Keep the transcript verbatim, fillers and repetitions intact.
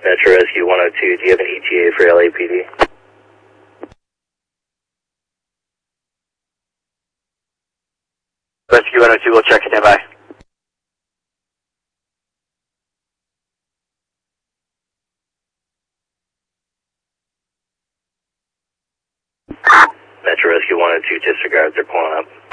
Metro Rescue one oh two, do you have an E T A for L A P D? Rescue one oh two, we'll check, stand by. Metro Rescue one oh two, disregards, they're pulling up.